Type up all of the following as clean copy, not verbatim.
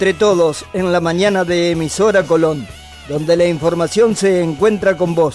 Entre todos, en la mañana de Emisora Colón, donde la información se encuentra con vos.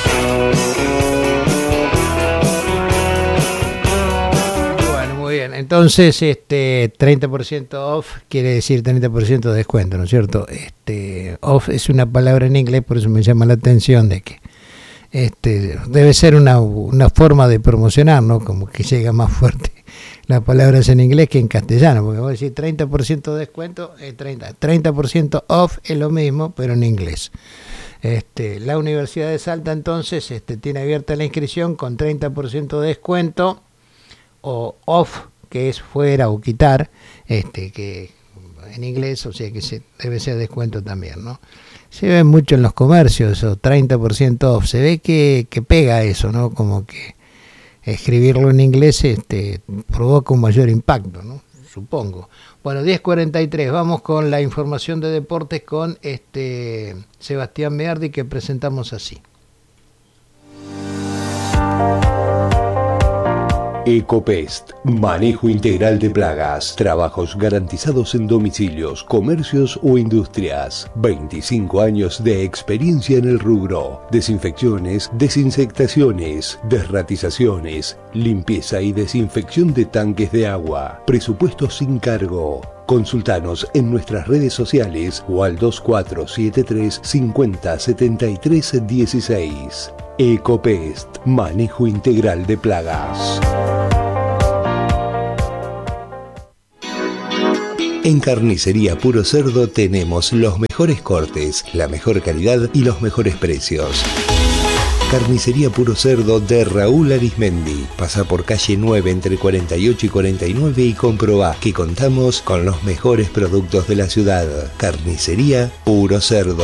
Bueno, muy bien. Entonces, 30% off quiere decir 30% de descuento, ¿no es cierto? Off es una palabra en inglés, por eso me llama la atención de que debe ser una forma de promocionar, ¿no? Como que llega más fuerte las palabras en inglés que en castellano, porque voy a decir 30% de descuento, 30% off es lo mismo, pero en inglés. La Universidad de Salta entonces tiene abierta la inscripción con 30% de descuento, o off, que es fuera o quitar, que en inglés, o sea que debe ser descuento también, ¿no? Se ve mucho en los comercios, o 30% off, se ve que pega eso, ¿no? Como que escribirlo en inglés provoca un mayor impacto, ¿no? Supongo. Bueno, 10:43, vamos con la información de deportes con Sebastián Meardi, que presentamos así. Ecopest, manejo integral de plagas, trabajos garantizados en domicilios, comercios o industrias. 25 años de experiencia en el rubro. Desinfecciones, desinsectaciones, desratizaciones, limpieza y desinfección de tanques de agua. Presupuesto sin cargo. Consultanos en nuestras redes sociales o al 2473 50 73 16. Ecopest, manejo integral de plagas. En Carnicería Puro Cerdo tenemos los mejores cortes, la mejor calidad y los mejores precios. Carnicería Puro Cerdo de Raúl Arismendi. Pasá por calle 9 entre 48 y 49 y comprobá que contamos con los mejores productos de la ciudad. Carnicería Puro Cerdo.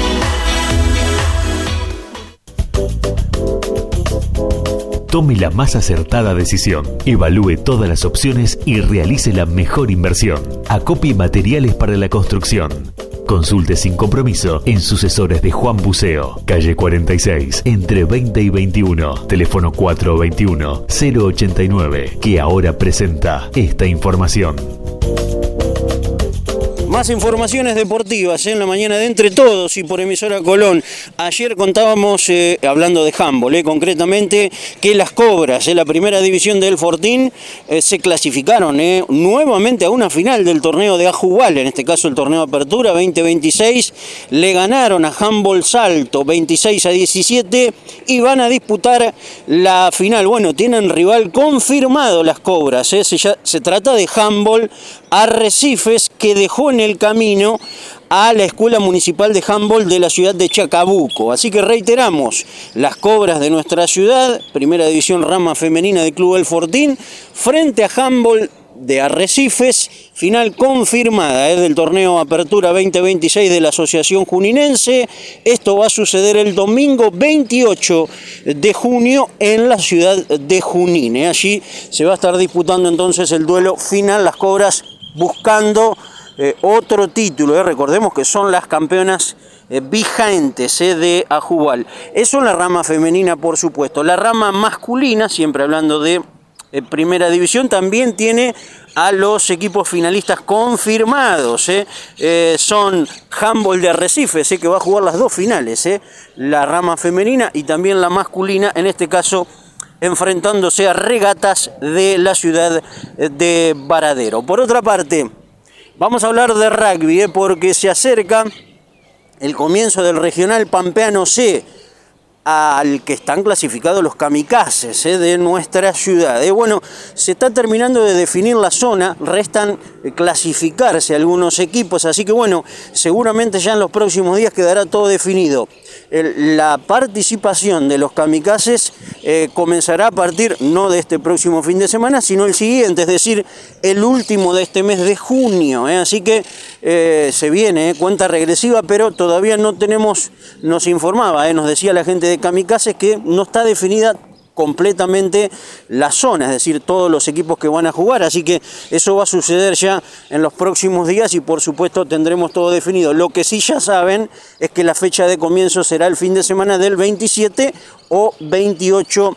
Tome la más acertada decisión, evalúe todas las opciones y realice la mejor inversión. Acopie materiales para la construcción. Consulte sin compromiso en sucesores de Juan Buceo, calle 46, entre 20 y 21, teléfono 421-089, que ahora presenta esta información. Más informaciones deportivas en la mañana de Entre Todos y por Emisora Colón. Ayer contábamos, hablando de handball, concretamente, que las Cobras de la primera división del Fortín se clasificaron nuevamente a una final del torneo de Ajubal, en este caso el torneo Apertura 2026. Le ganaron a Handball Salto 26-17 y van a disputar la final. Bueno, tienen rival confirmado las Cobras. Se trata de Handball Arrecifes, que dejó en el camino a la Escuela Municipal de Handball de la ciudad de Chacabuco. Así que reiteramos, las Cobras de nuestra ciudad, primera división rama femenina del Club El Fortín, frente a Handball de Arrecifes, final confirmada del torneo Apertura 2026 de la Asociación Juninense. Esto va a suceder el domingo 28 de junio en la ciudad de Junín. Allí se va a estar disputando entonces el duelo final, las Cobras buscando otro título. Recordemos que son las campeonas vigentes de Ajubal. Eso en la rama femenina, por supuesto. La rama masculina, siempre hablando de primera división, también tiene a los equipos finalistas confirmados. Son Handball de Arrecifes, que va a jugar las dos finales, la rama femenina y también la masculina, en este caso enfrentándose a Regatas de la ciudad de Varadero. Por otra parte, vamos a hablar de rugby, porque se acerca el comienzo del Regional Pampeano C, al que están clasificados los kamikazes de nuestra ciudad. Bueno, se está terminando de definir la zona, restan clasificarse algunos equipos, así que bueno, seguramente ya en los próximos días quedará todo definido. La participación de los kamikazes comenzará a partir no de este próximo fin de semana, sino el siguiente, es decir, el último de este mes de junio. Así que se viene cuenta regresiva, pero todavía no tenemos, nos informaba, nos decía la gente de kamikazes que no está definida completamente la zona, es decir, todos los equipos que van a jugar, así que eso va a suceder ya en los próximos días y por supuesto tendremos todo definido. Lo que sí ya saben es que la fecha de comienzo será el fin de semana del 27 o 28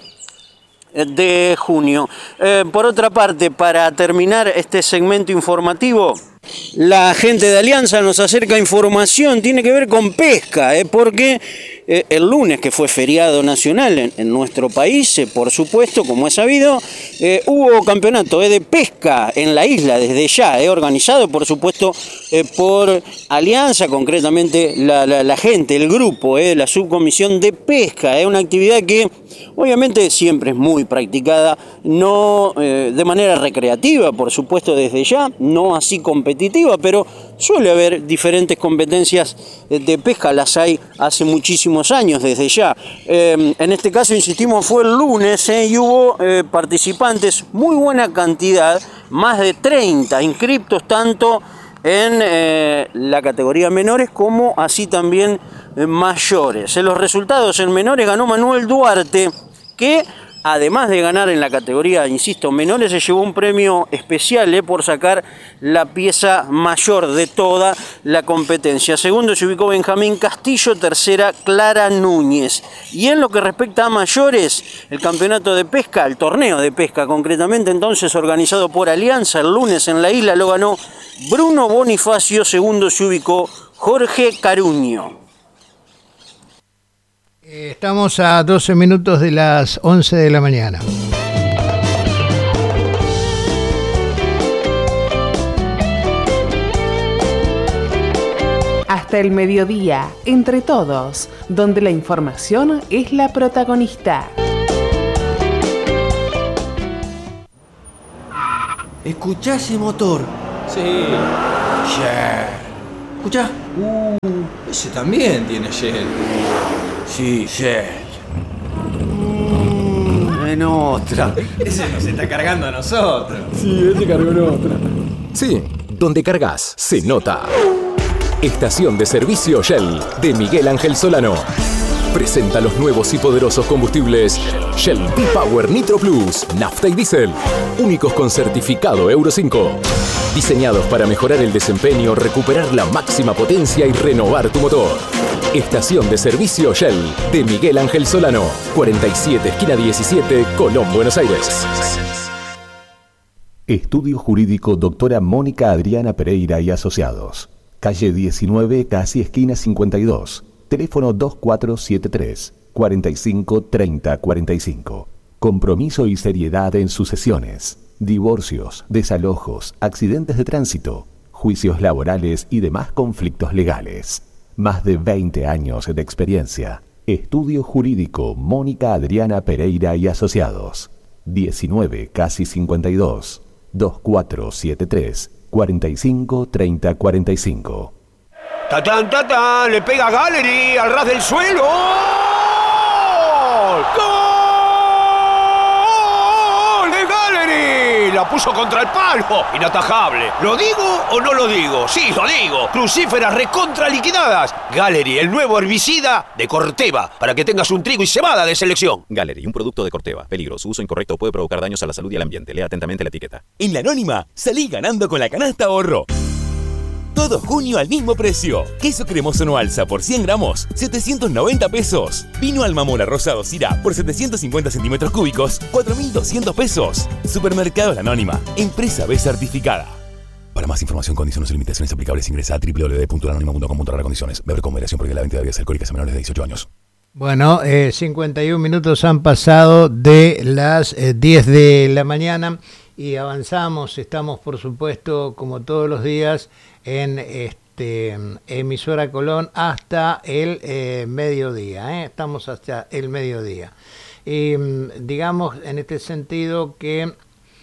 de junio. Por otra parte, para terminar este segmento informativo, la gente de Alianza nos acerca información, tiene que ver con pesca, porque el lunes, que fue feriado nacional en nuestro país, por supuesto, como es sabido, hubo campeonato de pesca en la isla desde ya, organizado por supuesto por Alianza, concretamente la gente, el grupo, la subcomisión de pesca, una actividad que obviamente siempre es muy practicada, no de manera recreativa, por supuesto desde ya, no así competitiva, pero suele haber diferentes competencias de pesca, las hay hace muchísimos años desde ya. En este caso, insistimos, fue el lunes y hubo participantes, muy buena cantidad, más de 30 inscriptos, tanto en la categoría menores como así también mayores. En los resultados en menores ganó Manuel Duarte, que además de ganar en la categoría, insisto, menores, se llevó un premio especial por sacar la pieza mayor de toda la competencia. Segundo se ubicó Benjamín Castillo, tercera Clara Núñez. Y en lo que respecta a mayores, el campeonato de pesca, el torneo de pesca concretamente, entonces organizado por Alianza el lunes en la isla, lo ganó Bruno Bonifacio, segundo se ubicó Jorge Caruño. Estamos a 12 minutos de las 11 de la mañana. Hasta el mediodía, entre todos, donde la información es la protagonista. ¿Escuchá ese motor? Sí. Shell. ¿Escuchá? Ese también tiene Shell. Sí, Shell. En otra. Ese nos está cargando a nosotros. Sí, ese cargó en otra. Sí, donde cargas se nota. Estación de servicio Shell de Miguel Ángel Solano. Presenta los nuevos y poderosos combustibles Shell V-Power Nitro Plus, nafta y diésel, únicos con certificado Euro 5. Diseñados para mejorar el desempeño, recuperar la máxima potencia y renovar tu motor. Estación de servicio Shell de Miguel Ángel Solano, 47, esquina 17, Colón, Buenos Aires. Estudio Jurídico Doctora Mónica Adriana Pereira y Asociados. Calle 19, casi esquina 52. Teléfono 2473 45 30 45. Compromiso y seriedad en sucesiones, divorcios, desalojos, accidentes de tránsito, juicios laborales y demás conflictos legales. Más de 20 años de experiencia. Estudio Jurídico Mónica Adriana Pereira y Asociados. 19, casi 52. 2473 45 30 45. ¡Tatán, tatán! ¡Le pega Gallery al ras del suelo! ¡Gol! ¡De Gallery! La puso contra el palo. Inatajable. ¿Lo digo o no lo digo? Sí, lo digo. Crucíferas recontra liquidadas. Gallery, el nuevo herbicida de Corteva, para que tengas un trigo y cebada de selección. Gallery, un producto de Corteva. Peligro. Su uso incorrecto puede provocar daños a la salud y al ambiente. Lea atentamente la etiqueta. En la Anónima, salí ganando con la canasta ahorro. Todo junio al mismo precio. Queso cremoso no alza por 100 gramos, 790 pesos. Vino Almamora rosado Syrah por 750 centímetros cúbicos, 4.200 pesos. Supermercados La Anónima, empresa B certificada. Para más información, condiciones y limitaciones aplicables, ingresa a www.lanonima.com/condiciones. Beber con moderación porque la venta de bebidas alcohólicas a menores de 18 años. Bueno, 51 minutos han pasado de las 10 de la mañana y avanzamos. Estamos, por supuesto, como todos los días, en emisora Colón hasta el mediodía. Estamos hasta el mediodía. Y digamos en este sentido que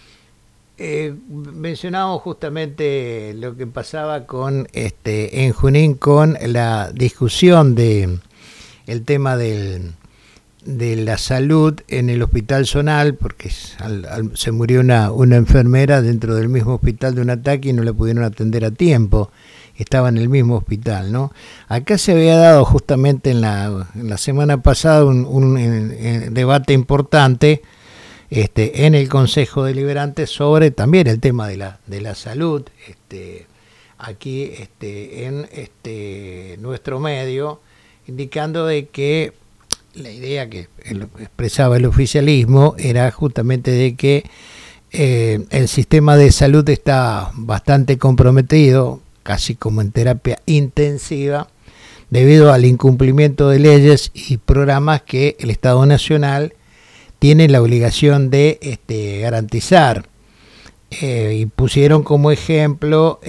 mencionamos justamente lo que pasaba con en Junín con la discusión de el tema de la salud en el hospital zonal, porque se murió una enfermera dentro del mismo hospital de un ataque y no la pudieron atender a tiempo, estaba en el mismo hospital, ¿no? Acá se había dado justamente en la semana pasada un debate importante en el Consejo Deliberante sobre también el tema de la salud aquí en nuestro medio, indicando de que la idea que expresaba el oficialismo era justamente de que el sistema de salud está bastante comprometido, casi como en terapia intensiva, debido al incumplimiento de leyes y programas que el Estado Nacional tiene la obligación de garantizar. Y pusieron como ejemplo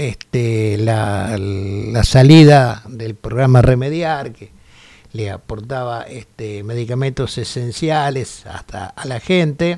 la salida del programa Remediar, que le aportaba medicamentos esenciales hasta a la gente.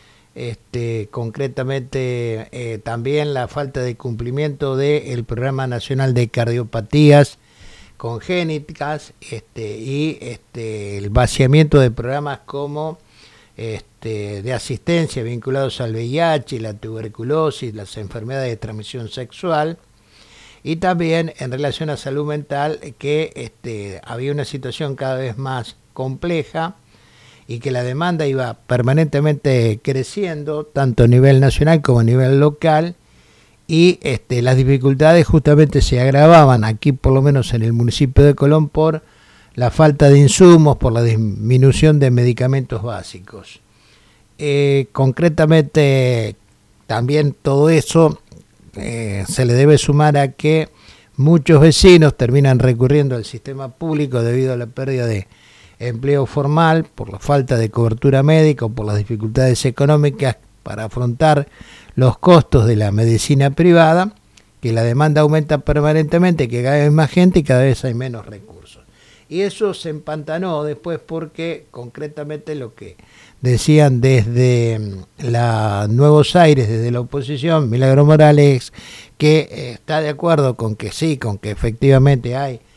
Concretamente también la falta de cumplimiento del Programa Nacional de Cardiopatías Congénitas y el vaciamiento de programas como de asistencia vinculados al VIH, la tuberculosis, las enfermedades de transmisión sexual, y también en relación a salud mental que había una situación cada vez más compleja y que la demanda iba permanentemente creciendo, tanto a nivel nacional como a nivel local, y las dificultades justamente se agravaban aquí, por lo menos en el municipio de Colón, por la falta de insumos, por la disminución de medicamentos básicos. Concretamente, también todo eso se le debe sumar a que muchos vecinos terminan recurriendo al sistema público debido a la pérdida de empleo formal, por la falta de cobertura médica o por las dificultades económicas para afrontar los costos de la medicina privada, que la demanda aumenta permanentemente, que cada vez más gente y cada vez hay menos recursos. Y eso se empantanó después porque concretamente lo que decían desde la Nuevos Aires, desde la oposición, Milagro Morales, que está de acuerdo con que sí, con que efectivamente hay